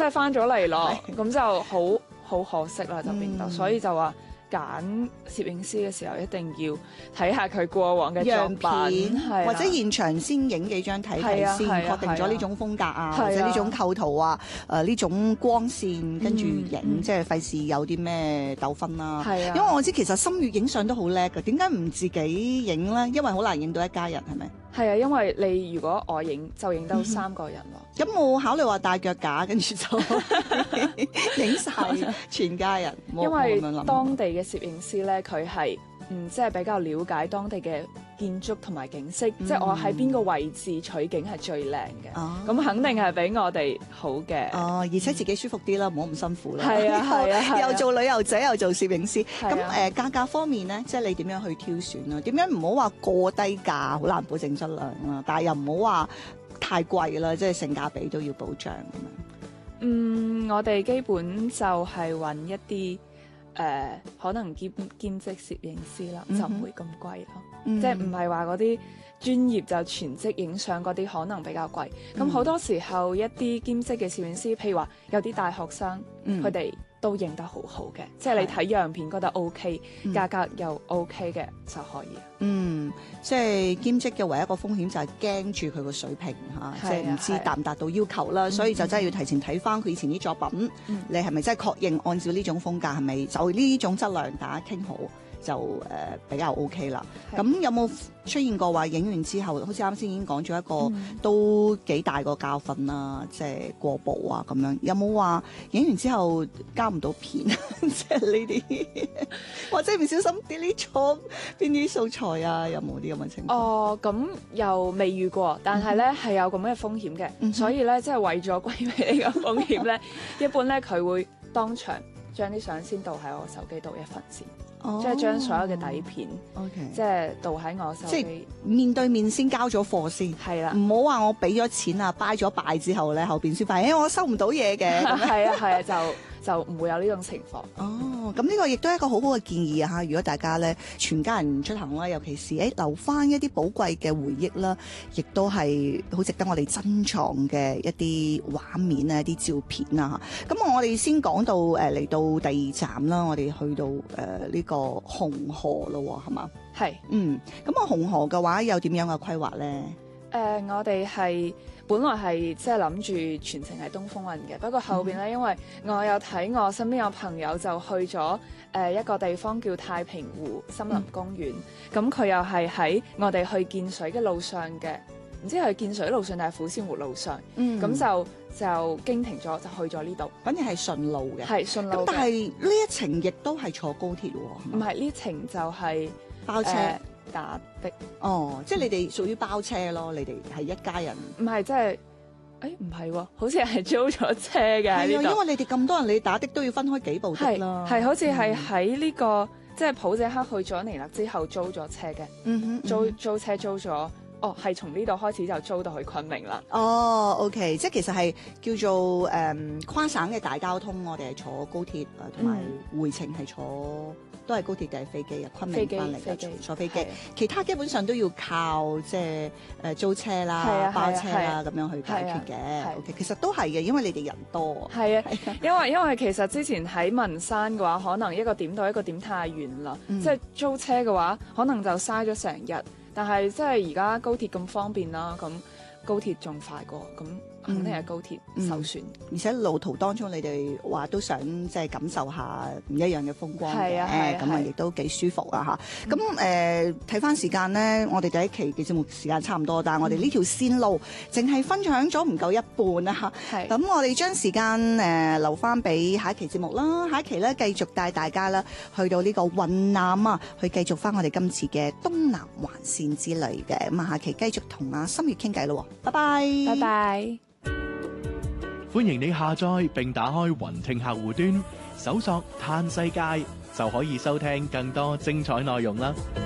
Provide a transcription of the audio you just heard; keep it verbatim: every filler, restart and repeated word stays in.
係翻咗嚟咯，咁就好好可惜啦，就變到，嗯、所以就話。揀攝影師嘅時候，一定要睇下佢過往嘅作品， 或者現場先影幾張睇睇先，確定咗呢種風格啊，或者呢種構圖啊，誒呢種光線，跟住影，即係費事有啲咩糾紛啦。係啊，因為我知其實心月影相都好叻㗎，點解唔自己影咧？因為好難影到一家人，係咪？ 係啊，因為你如果我影就影到三個人喎。 咁冇考慮話帶腳架，跟住就影晒全家人。 因為當地嘅攝影師咧，佢係嗯即係比較了解當地嘅建築同埋景色，嗯、即係我喺邊個位置取景係最靚嘅。哦，咁肯定係比我哋好嘅。哦， 而且自己舒服啲啦，唔好咁辛苦啦。 係啊係啊，啊又做旅遊者又做攝影師。咁誒、 啊呃、價格方面咧，即係你點樣去挑選啊？點樣唔好話過低價，好難保證質量啦。但係又唔好話太貴啦，即係性價比都要保障咁樣。 嗯，我哋基本就係揾一啲誒、呃、可能兼兼職攝影師啦，嗯、就唔會咁貴咯。嗯、即係唔係話嗰啲專業就全職影相嗰啲可能比較貴。咁好、嗯、多時候一啲兼職嘅攝影師，譬如話有啲大學生，佢哋、嗯、都影得好好嘅，即係你睇樣片覺得 OK，嗯、價格又 OK 嘅就可以。嗯， 即係兼職嘅唯一一個風險就係驚住佢個水平嚇，即係唔知達唔達到要求啦，所以就真係要提前睇翻佢以前啲作品，嗯、你係咪真係確認按照呢種風格係咪就呢種質量大家傾好？就誒、呃、比較 OK 啦。咁的有冇出現過話影完之後，好似啱先已經講咗一個、嗯、都幾大個教訓啦，即係過曝啊咁樣。有冇話影完之後交唔到片，即係呢啲，或者唔小心 delete 錯邊啲素材啊？有冇啲咁嘅情況？ 哦，咁又未遇過，但係咧係有咁嘅風險嘅，嗯、哼所以咧即係為咗規避呢個風險咧，一般咧佢會當場將啲相先導喺我手機度一份先。Oh, 即係將所有嘅底片，okay. 即係導喺我手機，即係面對面先交咗貨先， 係啦， 唔好話我俾咗錢啊，拜咗拜之後咧，後邊先發現，誒、欸、我收唔到嘢嘅， 係啊係啊，就就唔會有呢種情況。 哦，咁呢個亦都係一個好好嘅建議啊嚇！如果大家咧全家人出行啦，尤其是誒、欸、留翻一啲寶貴嘅回憶啦，亦都係好值得我哋珍藏嘅一啲畫面啊、一啲照片啊嚇。咁我哋先講到誒嚟、呃、到第二站啦，我哋去到誒呢、呃這個紅河咯，係嘛？ 係是，嗯， 咁啊紅河嘅話有點樣嘅規劃咧？誒、 呃，我哋係。本來係即係諗住全程係東風運嘅，不過後邊咧，嗯、因為我有睇我身邊有朋友就去咗誒、呃、一個地方叫太平湖森林公園，咁佢、嗯、又係喺我哋去見水嘅路上嘅，唔知係見水路上定係虎仙湖路上，咁、嗯、就就經停咗，就去咗呢度。 反正係順路嘅， 係順路嘅。咁但係呢一程亦都係坐高鐵喎？ 唔係，呢程就係、是、 包車。呃打的哦，即係你哋屬於包車咯，你哋係一家人。 唔係，即係，誒唔係喎，好似係租咗車嘅。係啊，因為你哋咁多人，你打的都要分開幾部的啦。 係，好似係喺呢個、嗯、即係普謝克去咗尼勒之後租咗車嘅、嗯。嗯哼，租租車租咗，哦係從呢度開始就租到去昆明啦。 哦 OK，即係其實係叫做誒、嗯、跨省嘅大交通，我哋係坐高鐵啊，同埋回程係坐。都係高鐵定係飛機啊？昆明翻嚟嘅坐飛機，的其他基本上都要靠即係誒租車啦、包車啦咁樣去解決嘅。OK，其實都係嘅，因為你哋人多。係啊， 因為因為其實之前喺文山嘅話，可能一個點到一個點太遠啦，嗯、即係租車嘅話，可能就嘥咗成日。但係即係而家高鐵咁方便啦，咁高鐵仲快過咁。肯定係高鐵首選、嗯嗯，而且路途當中你哋話都想即係感受下唔一樣嘅風光嘅，咁啊亦都幾舒服啊嚇。咁誒睇翻時間咧，我哋第一期嘅節目時間差唔多，但係我哋呢條線路淨係分享咗唔夠一半啊嚇。咁是我哋將時間誒、呃、留翻俾下一期節目啦，下一期咧繼續帶大家啦去到呢個雲南啊，去繼續翻我哋今次嘅東南環線之旅嘅。咁啊下期繼續同阿心月傾偈咯，拜拜， 拜拜。 歡迎你下載並打開雲聽客戶端，搜索嘆世界就可以收聽更多精彩內容啦。